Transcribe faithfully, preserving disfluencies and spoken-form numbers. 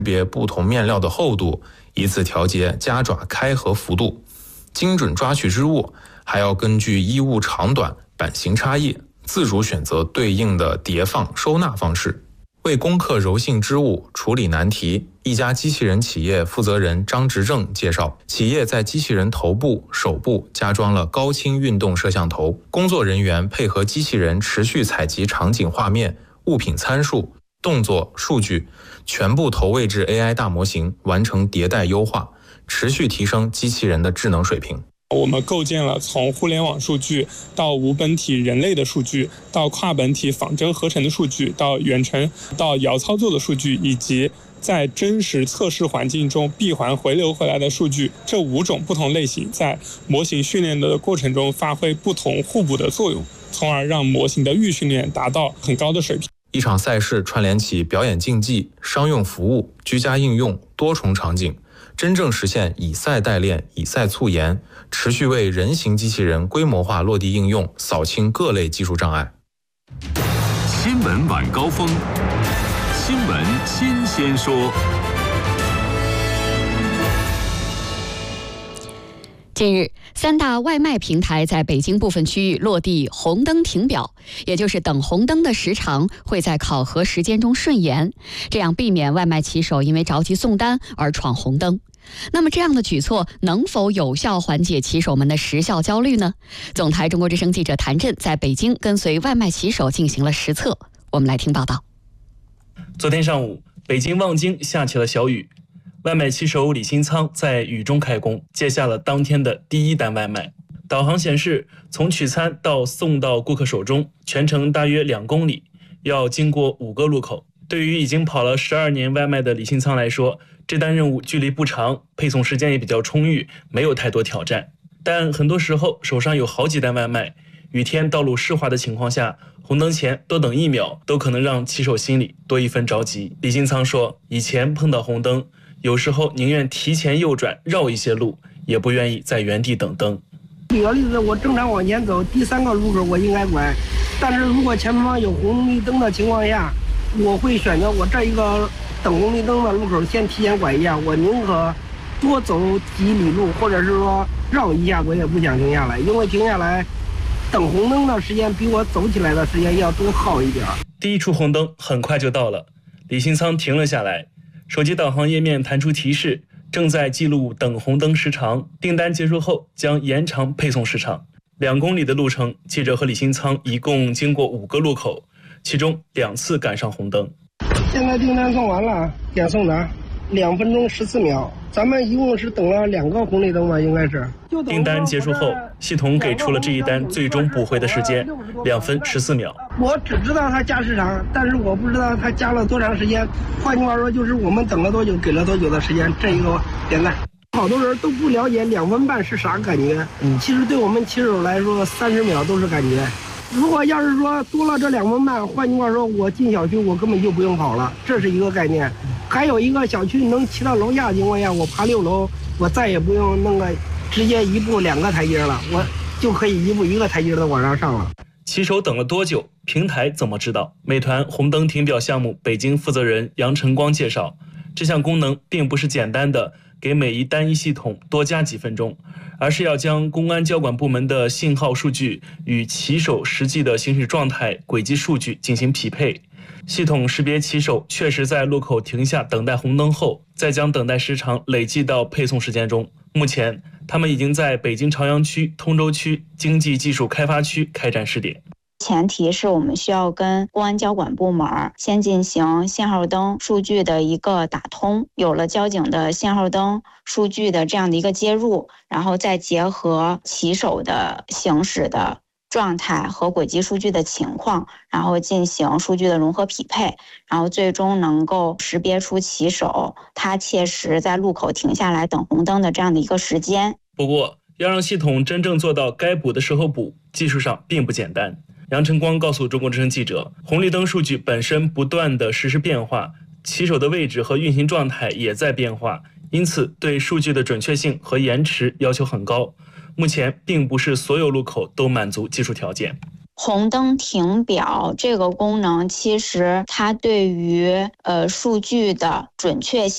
别不同面料的厚度，以此调节夹爪开合幅度。精准抓取织物还要根据衣物长短、版型差异，自主选择对应的叠放收纳方式。为攻克柔性织物处理难题，一家机器人企业负责人张执正介绍，企业在机器人头部、手部加装了高清运动摄像头，工作人员配合机器人持续采集场景画面、物品参数、动作数据，全部投喂至 A I 大模型，完成迭代优化，持续提升机器人的智能水平。 我们构建了从互联网数据到无本体人类的数据，到跨本体仿真合成的数据，到远程到遥操作的数据，以及在真实测试环境中闭环回流回来的数据，这五种不同类型在模型训练的过程中发挥不同互补的作用，从而让模型的预训练达到很高的水平。 一场赛事串联起表演竞技、商用服务、居家应用多重场景，真正实现以赛代练、以赛促研，持续为人形机器人规模化落地应用扫清各类技术障碍。 新闻晚高峰，新闻新鲜说。 近日，三大外卖平台在北京部分区域落地红灯停表，也就是等红灯的时长会在考核时间中顺延，这样避免外卖骑手因为着急送单而闯红灯。那么这样的举措能否有效缓解骑手们的时效焦虑呢？总台中国之声记者谭震在北京跟随外卖骑手进行了实测，我们来听报道。 昨天上午，北京望京下起了小雨，外卖骑手李新仓在雨中开工，接下了当天的第一单外卖。导航显示，从取餐到送到顾客手中，全程大约两公里，要经过五个路口。对于已经跑了十二年外卖的李新仓来说，这单任务距离不长，配送时间也比较充裕，没有太多挑战。但很多时候手上有好几单外卖，雨天道路湿滑的情况下，红灯前多等一秒都可能让骑手心里多一分着急。李新仓说，以前碰到红灯，有时候宁愿提前右转绕一些路，也不愿意在原地等灯。 举个例子，我正常往前走，第三个路口我应该拐，但是如果前方有红绿灯的情况下，我会选择我这一个等红绿灯的路口先提前拐一下，我宁可多走几里路，或者是说绕一下，我也不想停下来，因为停下来等红灯的时间比我走起来的时间要多耗一点。 第一处红灯很快就到了，李新仓停了下来，手机导航页面弹出提示，正在记录等红灯时长，订单结束后将延长配送时长。两公里的路程，记者和李新仓一共经过五个路口，其中两次赶上红灯。 现在订单送完了，点送达，两分钟十四秒。咱们一共是等了两个红绿灯吧，应该是。 订单结束后，系统给出了这一单最终补回的时间，两分十四秒。 我只知道它加时长，但是我不知道它加了多长时间。换句话说，就是我们等了多久，给了多久的时间。这一个点赞。好多人都不了解两分半是啥感觉，嗯，其实对我们骑手来说，三十秒都是感觉。如果要是说多了这两分半，换句话说，我进小区我根本就不用跑了，这是一个概念。还有一个小区能骑到楼下的情况下，我爬六楼，我再也不用那个直接一步两个台阶了，我就可以一步一个台阶的往上上了。 骑手等了多久？平台怎么知道？美团红灯停表项目北京负责人杨晨光介绍，这项功能并不是简单的给每一单一系统多加几分钟，而是要将公安交管部门的信号数据与骑手实际的行驶状态、轨迹数据进行匹配。系统识别骑手确实在路口停下等待红灯后，再将等待时长累计到配送时间中。目前，他们已经在北京朝阳区、通州区经济技术开发区开展试点。 前提是我们需要跟公安交管部门先进行信号灯数据的一个打通，有了交警的信号灯数据的这样的一个接入，然后再结合骑手的行驶的状态和轨迹数据的情况，然后进行数据的融合匹配，然后最终能够识别出骑手他切实在路口停下来等红灯的这样的一个时间。 不过，要让系统真正做到该补的时候补，技术上并不简单。杨晨光告诉中国之声记者，红绿灯数据本身不断的实时变化，骑手的位置和运行状态也在变化，因此对数据的准确性和延迟要求很高。目前并不是所有路口都满足技术条件。 红灯停表这个功能，其实它对于呃数据的准确性